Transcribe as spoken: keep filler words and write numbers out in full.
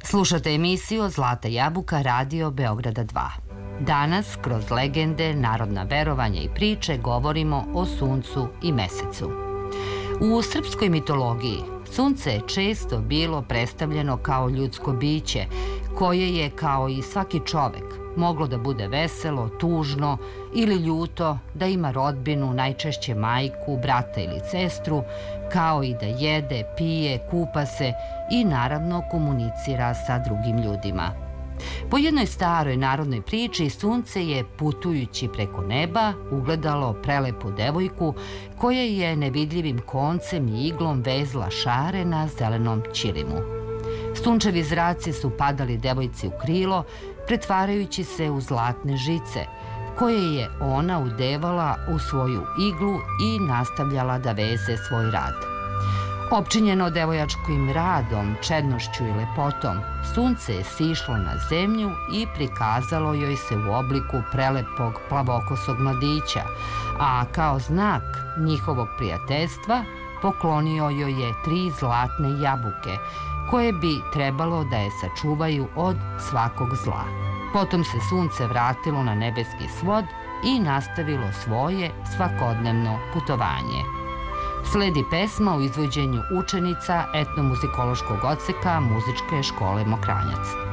Slušate emisiju Zlata jabuka Radio Beograda dva. Danas, kroz legende, narodna verovanja i priče, govorimo o suncu i mesecu. U srpskoj mitologiji sunce je često bilo predstavljeno kao ljudsko biće, koje je, kao i svaki čovek, moglo da bude veselo, tužno ili ljuto, da ima rodbinu, najčešće majku, brata ili sestru, kao i da jede, pije, kupa se i naravno komunicira sa drugim ljudima. Po jednoj staroj narodnoj priči, sunce je, putujući preko neba, ugledalo prelepu devojku koja je nevidljivim koncem i iglom vezla šare na zelenom ćilimu. Sunčevi zraci su padali devojci u krilo, pretvarajući se u zlatne žice, koje je ona udevala u svoju iglu i nastavljala da veze svoj rad. Opčinjeno devojačkim radom, čednošću i lepotom, sunce je sišlo na zemlju i prikazalo joj se u obliku prelepog plavokosog mladića, a kao znak njihovog prijateljstva poklonio joj je tri zlatne jabuke, koje bi trebalo da je sačuvaju od svakog zla. Potom se sunce vratilo na nebeski svod i nastavilo svoje svakodnevno putovanje. Sledi pesma u izvođenju učenica etnomuzikološkog odseka Muzičke škole Mokranjac.